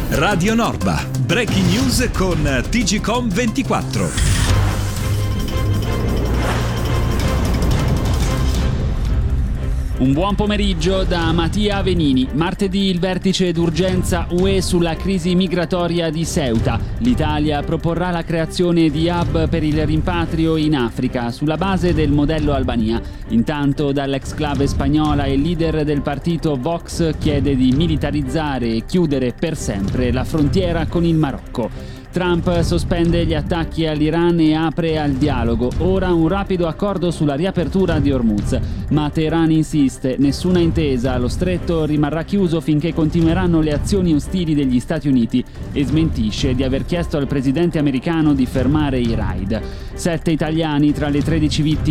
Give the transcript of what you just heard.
Radio Norba, breaking news con TGcom 24. Un buon pomeriggio da Mattia Venini. Martedì il vertice d'urgenza UE sulla crisi migratoria di Ceuta. L'Italia proporrà la creazione di hub per il rimpatrio in Africa sulla base del modello Albania. Intanto dall'exclave spagnola il leader del partito Vox chiede di militarizzare e chiudere per sempre la frontiera con il Marocco. Trump sospende gli attacchi all'Iran e apre al dialogo. Ora un rapido accordo sulla riapertura di Hormuz. Ma Teheran insiste, nessuna intesa, lo stretto rimarrà chiuso finché continueranno le azioni ostili degli Stati Uniti e smentisce di aver chiesto al presidente americano di fermare i raid. 7 italiani tra le 13 vittime